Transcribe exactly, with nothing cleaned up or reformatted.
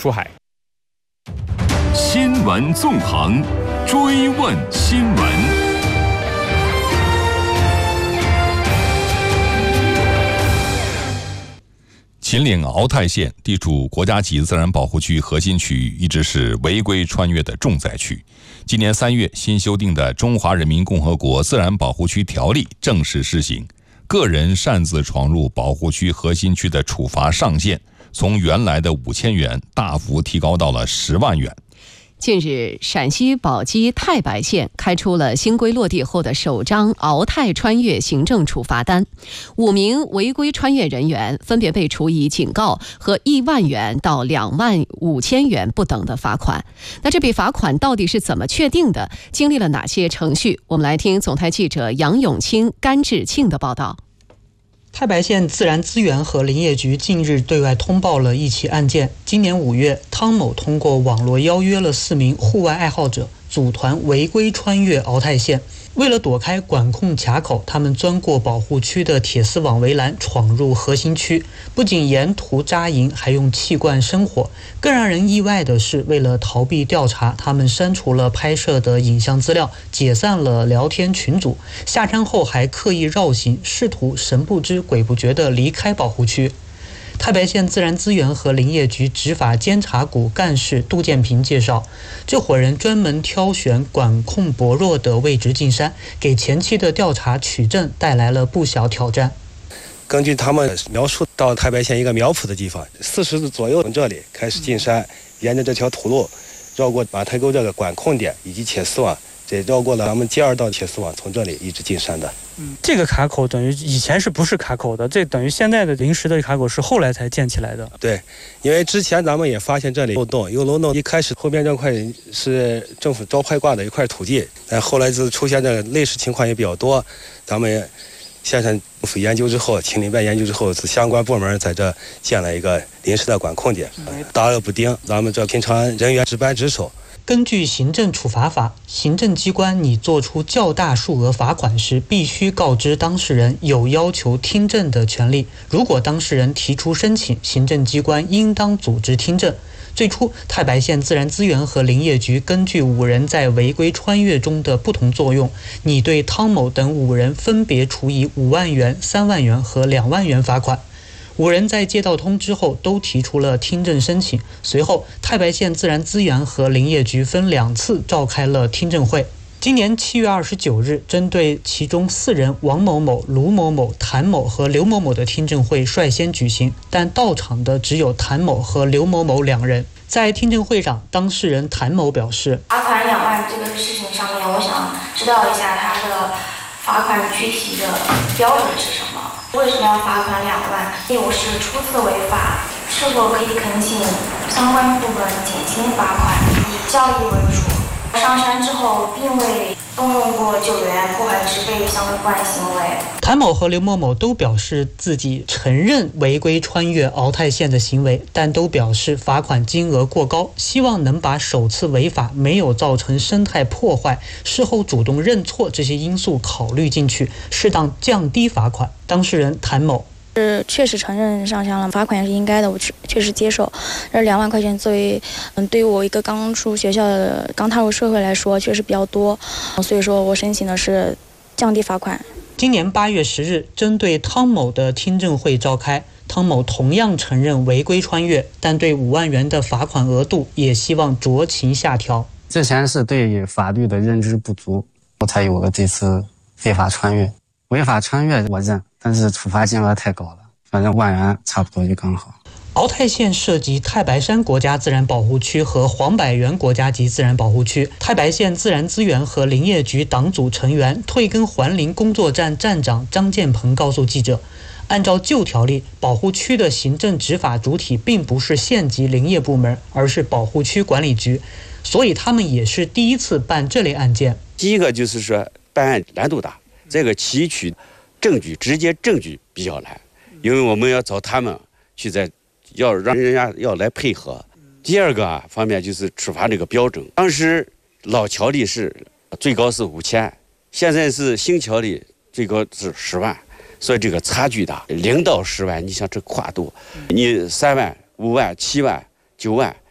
出海。 新闻纵横，追问新闻。秦岭鳌泰县地处国家级自然保护区核心区域，一直是违规穿越的重灾区。今年三月，新修订的《中华人民共和国自然保护区条例》正式施行，个人擅自闯入保护区核心区的处罚上限从原来的五千元大幅提高到了十万元。 近日，陕西宝鸡太白县开出了新规落地后的首张鳌泰穿越行政处罚单，五名违规穿越人员分别被处以警告和一万元到两万五千元不等的罚款。那这笔罚款到底是怎么确定的？经历了哪些程序？我们来听总台记者杨永清、甘志庆的报道。 太白县自然资源和林业局近日对外通报了一起案件。今年五月，汤某通过网络邀约了四名户外爱好者，组团违规穿越鳌泰县。为了躲开管控卡口，他们钻过保护区的铁丝网围栏，闯入核心区，不仅沿途扎营，还用气罐生火。更让人意外的是，为了逃避调查，他们删除了拍摄的影像资料，解散了聊天群组，下山后还刻意绕行，试图神不知鬼不觉地离开保护区。太白县自然资源和林业局执法监察股干事杜建平介绍，这伙人专门挑选管控薄弱的位置进山，给前期的调查取证带来了不小挑战。 根据他们描述，到太白县一个苗圃的地方，四十度左右从这里开始进山，沿着这条土路绕过马太沟这个管控点以及铁丝网，这绕过了咱们第二道铁丝网，从这里一直进山的。 嗯，这个卡口等于以前是不是卡口的？这等于现在的临时的卡口是后来才建起来的。 对，因为之前咱们也发现这里漏洞，有漏洞。一开始后边这块是政府招拍挂的一块土地，但后来就出现这类似情况也比较多。咱们也县政府研究之后，秦岭办研究之后，相关部门在这建了一个临时的管控点，大而不定。咱们这平常人员值班值守。 根据行政处罚法，行政机关拟作出较大数额罚款时，必须告知当事人有要求听证的权利。如果当事人提出申请，行政机关应当组织听证。最初，太白县自然资源和林业局根据五人在违规穿越中的不同作用，拟对汤某等五人分别处以五万元、三万元和两万元罚款。五人在接到通知后都提出了听证申请，随后太白县自然资源和林业局分两次召开了听证会。今年七月二十九日，针对其中四人王某某、卢某某、谭某和刘某某的听证会率先举行，但到场的只有谭某和刘某某两人。在听证会上，当事人谭某表示， 罚款两万这个事情上面，我想知道一下他的罚款具体的标准是什么？为什么要罚款两万？第五是初次违法，是否可以恳请相关部门减轻罚款，以教育为主？上山之后并未动用过救援、破坏植被相关行为。 谭某和刘某某都表示自己承认违规穿越鳌泰县的行为，但都表示罚款金额过高，希望能把首次违法没有造成生态破坏、事后主动认错这些因素考虑进去，适当降低罚款。当事人谭某是确实承认上香了，罚款也是应该的，我确实接受。这两万块钱作为，嗯，对于我一个刚出学校的、刚踏入社会来说，确实比较多，所以说我申请的是降低罚款。 今年八月十日，针对汤某的听证会召开，汤某同样承认违规穿越，但对五万元的罚款额度也希望酌情下调。 之前是对法律的认知不足，我才有了这次非法穿越。违法穿越我认，但是处罚金额太高了，反正万元差不多就刚好。 鳌泰县涉及太白山国家自然保护区和黄柏原国家级自然保护区。太白县自然资源和林业局党组成员、退耕还林工作站站长张建鹏告诉记者，按照旧条例，保护区的行政执法主体并不是县级林业部门，而是保护区管理局，所以他们也是第一次办这类案件。 第一个就是说办案难度大，这个提取证据、直接证据比较难，因为我们要找他们去在要让人家要来配合。第二个啊方面就是处罚这个标准，当时老条例是最高是五千，现在是新条例最高是十万，所以这个差距大，零到十万，你想这跨度，你三万、五万、七万、九万，